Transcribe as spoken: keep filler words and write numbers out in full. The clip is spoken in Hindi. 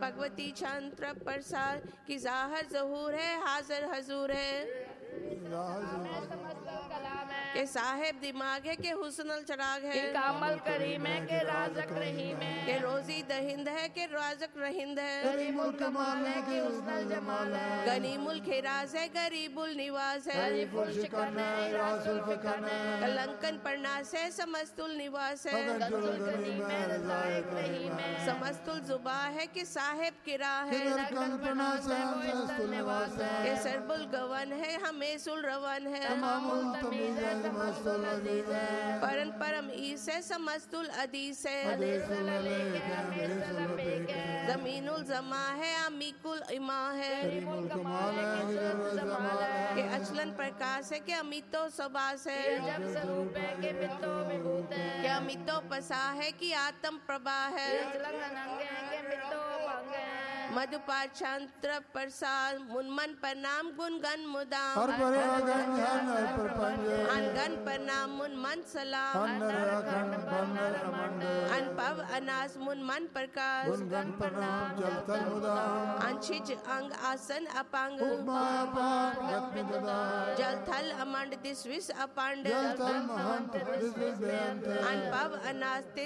भगवती छात्र प्रसाद की जाहर जहूर है, हाजिर हजूर है। के साहेब दिमाग है, के हुस्नल चराग है, के कामल करीम है, के राज़क रहीम है, के रोजी दहिंद है, के राज़क रहिंद है, करीमुल कमाल है, के हुस्नल जमाल है, गनीमुल खिराज है, गरीबुल निवास है, गरीबुल शिकन है, रासुल फिकन है, कलंकन परनास है, समस्तुल निवास है, गजुल गनीम है, रज़ाइक रहीम है, समस्तुल जुबा है, के साहेब किरा है, नरकन परनास है, समस्तुल निवास है, के सरबुल गवन है, हमेशुल रवन है, तमामुल तमीज़ है, समस्तुल अज़ीज़ है, परन परम ईस है, समस्तुल अदीस है, हदीसुल अलीक है, हदीसुल लबीक है, जमीनुल जमा है, अमीकुल इमा है, करीमुल कमाल है, गिरुल जमाल है, के अचलन प्रकाश है, के अमितो सबास है, जब स्वरूप है, के मित्तो विभूत है, के अमितो पसा है, कि आत्म प्रभा है, चलंग नंगे हैं, के मित्तो भंग है, मधुपाचांत्र प्रसाद मुनमन प्रणाम गुणगन मुदाम, हर परे अगन हर नर पर पंजे, अनगन प्रणाम मुनमन सलाम, हन्नर अखंड बन्नर अमंड, अनपव अनास मुनमन प्रकाश, गुणगन प्रणाम जलतल मुदाम, अंशिज अंग आसन अपांग, उपमा अपान गति ददा, जल थल अमंड दिस विस अपांड, जलतल महंत दिस विस बेअंत, अनपव अनास